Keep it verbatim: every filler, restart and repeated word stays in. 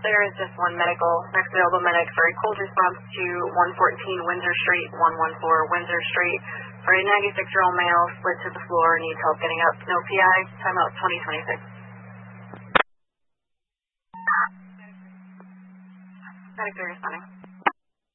there is just one medical. Next available medic for a cold response to one fourteen Windsor Street, one one four Windsor Street. For a ninety-six-year-old male, slid to the floor, needs help getting up. No P I, timeout twenty twenty-six. Medic three responding.